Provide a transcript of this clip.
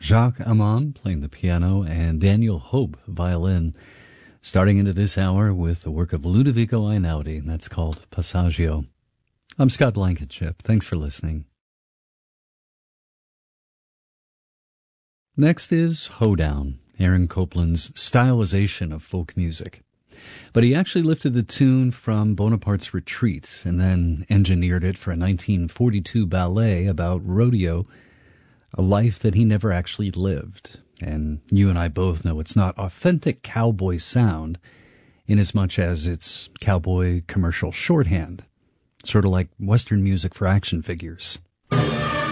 Jacques Amand playing the piano, and Daniel Hope violin. Starting into this hour with the work of Ludovico Einaudi, and that's called Passaggio. I'm Scott Blankenship. Thanks for listening. Next is Hoedown, Aaron Copland's stylization of folk music. But he actually lifted the tune from Bonaparte's Retreat and then engineered it for a 1942 ballet about rodeo, a life that he never actually lived. And you and I both know it's not authentic cowboy sound inasmuch as it's cowboy commercial shorthand, sort of like Western music for action figures.